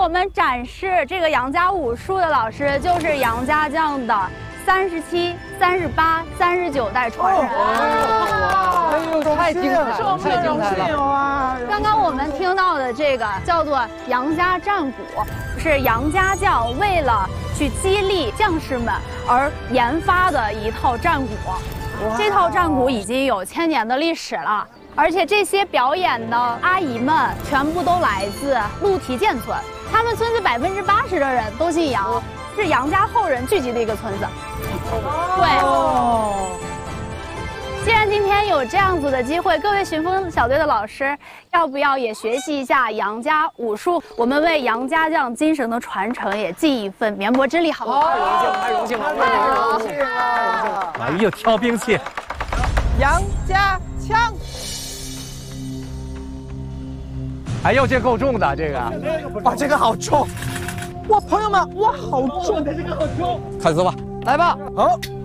我们展示这个杨家武术的老师，就是杨家将的37、38、39代传人。 哎呦，太精彩了，太精彩了！ 刚刚我们听到的这个叫做杨家战鼓，是杨家将为了去激励将士们而研发的一套战鼓。这套战鼓已经有1000年的历史了。而且这些表演的阿姨们全部都来自鹿蹄涧村，他们村子80%的人都姓杨，是杨家后人聚集的一个村子。对。既然今天有这样子的机会，各位巡风小队的老师，要不要也学习一下杨家武术？我们为杨家将精神的传承也尽一份绵薄之力，好不好？ 太荣幸了，太荣幸了！ 哎呦，挑兵器， 杨家枪。 哎呦，这够重的，这个， 哇，这个好重！哇，朋友们，哇，好重！ 看姿吧， 来吧，好。